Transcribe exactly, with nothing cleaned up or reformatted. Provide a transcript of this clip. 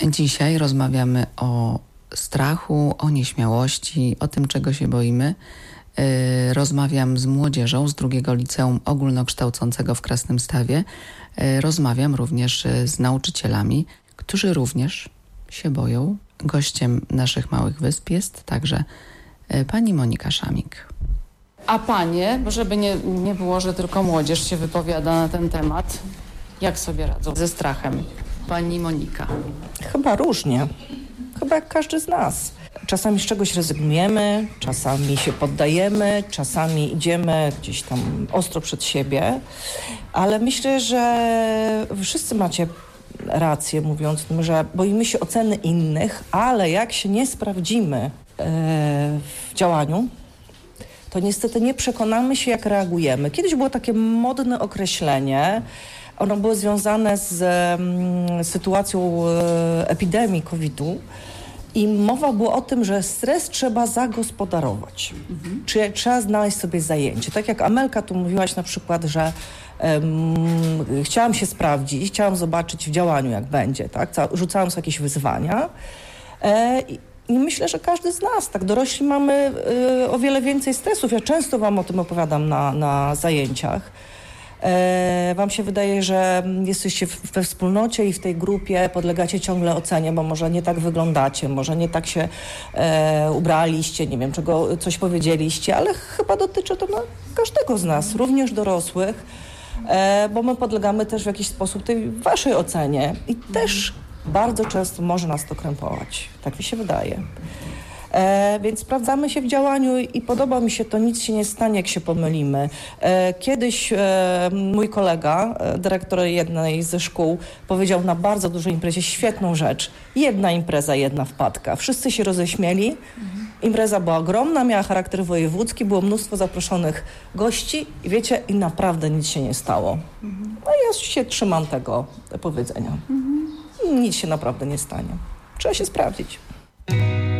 Dzisiaj rozmawiamy o strachu, o nieśmiałości, o tym, czego się boimy. Yy, rozmawiam z młodzieżą z drugiego liceum ogólnokształcącego w Krasnymstawie. Yy, rozmawiam również z nauczycielami, którzy również się boją. Gościem naszych Małych Wysp jest także yy, pani Monika Szamik. A panie, żeby nie, nie było, że tylko młodzież się wypowiada na ten temat, jak sobie radzą ze strachem? Pani Monika. Chyba różnie. Chyba jak każdy z nas. Czasami z czegoś rezygnujemy, czasami się poddajemy, czasami idziemy gdzieś tam ostro przed siebie, ale myślę, że wszyscy macie rację, mówiąc, że boimy się oceny innych, ale jak się nie sprawdzimy e, w działaniu, to niestety nie przekonamy się, jak reagujemy. Kiedyś było takie modne określenie, ono było związane z um, sytuacją e, epidemii kowida i mowa była o tym, że stres trzeba zagospodarować. Mhm. Czy trzeba znaleźć sobie zajęcie. Tak jak Amelka tu mówiłaś na przykład, że um, chciałam się sprawdzić, chciałam zobaczyć w działaniu, jak będzie, tak? Rzucałam sobie jakieś wyzwania. E, I myślę, że każdy z nas, tak dorośli mamy y, o wiele więcej stresów. Ja często wam o tym opowiadam na, na zajęciach. E, wam się wydaje, że jesteście w, we wspólnocie i w tej grupie podlegacie ciągle ocenie, bo może nie tak wyglądacie, może nie tak się e, ubraliście, nie wiem, czego coś powiedzieliście, ale chyba dotyczy to no, każdego z nas, również dorosłych, e, bo my podlegamy też w jakiś sposób tej waszej ocenie i też bardzo często może nas to krępować. Tak mi się wydaje. E, więc sprawdzamy się w działaniu i podoba mi się to, nic się nie stanie, jak się pomylimy. E, kiedyś e, mój kolega, e, dyrektor jednej ze szkół, powiedział na bardzo dużej imprezie świetną rzecz. Jedna impreza, jedna wpadka. Wszyscy się roześmieli. Mhm. Impreza była ogromna, miała charakter wojewódzki, było mnóstwo zaproszonych gości i wiecie, i naprawdę nic się nie stało. Mhm. No i ja się trzymam tego powiedzenia. Mhm. Nic się naprawdę nie stanie. Trzeba się sprawdzić.